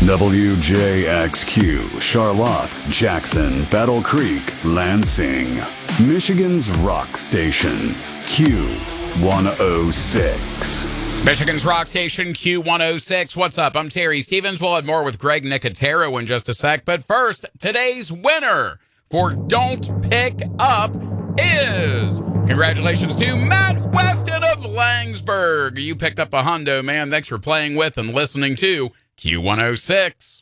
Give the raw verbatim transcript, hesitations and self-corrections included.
W J X Q, Charlotte, Jackson, Battle Creek, Lansing. Michigan's rock station, Q one oh six. Michigan's rock station, Q one oh six. What's up? I'm Terry Stevens. We'll have more with Greg Nicotero in just a sec. But first, today's winner for Don't Pick Up is... Congratulations to Matt Weston of Langsburg. You picked up a hundo, man. Thanks for playing with and listening to Q one oh six.